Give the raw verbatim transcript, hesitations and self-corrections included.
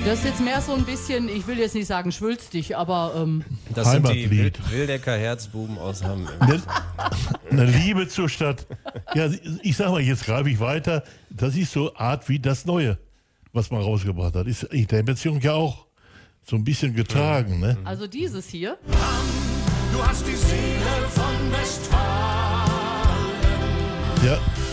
Das ist jetzt mehr so ein bisschen, ich will jetzt nicht sagen schwülstig, aber... Ähm das sind die Wild- Wildecker Herzbuben aus Hamm. Eine, eine Liebe zur Stadt. Ja, ich sag mal, jetzt greife ich weiter. Das ist so Art wie das Neue, was man rausgebracht hat. Ist in der Beziehung ja auch so ein bisschen getragen. Ne? Also dieses hier. Du hast die Seele von Westfalen. Ja.